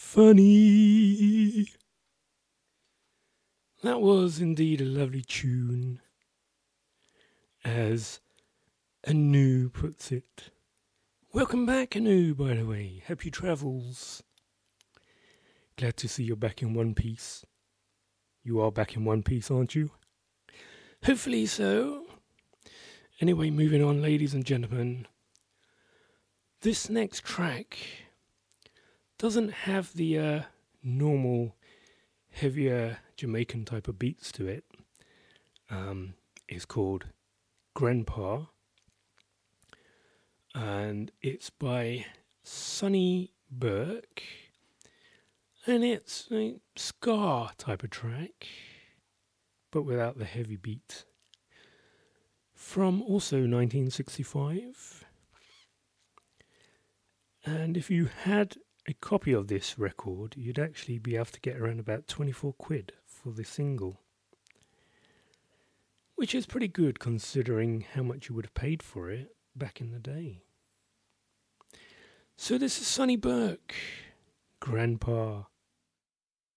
funny. That was indeed a lovely tune, as Anu puts it. Welcome back, Anu, by the way. Happy travels. Glad to see you're back in one piece. You are back in one piece, aren't you? Hopefully so. Anyway, moving on, ladies and gentlemen. This next track doesn't have the normal, heavier Jamaican type of beats to it. It's called Grandpa, and it's by Sonny Burke, and it's a ska type of track, but without the heavy beat. From also 1965. And if you had a copy of this record, you'd actually be able to get around about 24 quid for the single, which is pretty good considering how much you would have paid for it back in the day. So this is Sonny Burke, Grandpa.